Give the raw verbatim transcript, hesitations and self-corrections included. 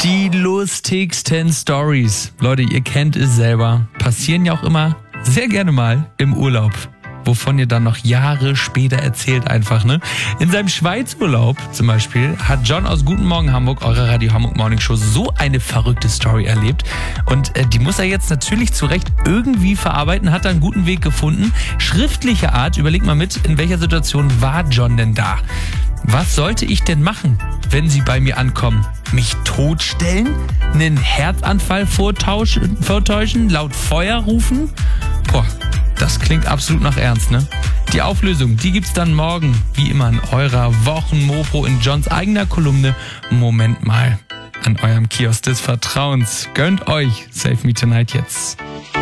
Die lustigsten Stories. Leute, ihr kennt es selber. Passieren ja auch immer sehr gerne mal im Urlaub. Wovon ihr dann noch Jahre später erzählt einfach, ne? In seinem Schweizurlaub zum Beispiel hat John aus Guten Morgen Hamburg, eurer Radio Hamburg Morning Show, so eine verrückte Story erlebt. Und äh, die muss er jetzt natürlich zu Recht irgendwie verarbeiten, hat da einen guten Weg gefunden. Schriftliche Art, überlegt mal mit, in welcher Situation war John denn da? Was sollte ich denn machen, wenn sie bei mir ankommen? Mich totstellen? Einen Herzanfall vortauschen, vortäuschen? Laut Feuer rufen? Boah. Das klingt absolut nach Ernst, ne? Die Auflösung, die gibt's dann morgen, wie immer in eurer Wochenmopo in Johns eigener Kolumne. Moment mal, an eurem Kiosk des Vertrauens. Gönnt euch Save Me Tonight jetzt.